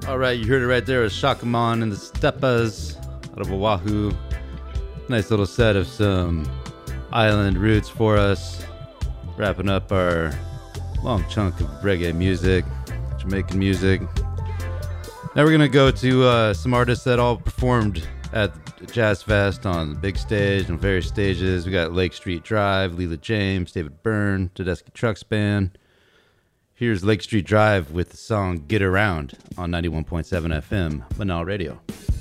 All right, you heard it right there. It's Shakaman and the Steppas out of Oahu. Nice little set of some island roots for us. Wrapping up our long chunk of reggae music, Jamaican music. Now we're going to go to some artists that all performed at Jazz Fest on the big stage, on various stages. We got Lake Street Drive, Leela James, David Byrne, Tedeschi Trucks Band. Here's Lake Street Drive with the song Get Around on 91.7 FM, Manal Radio.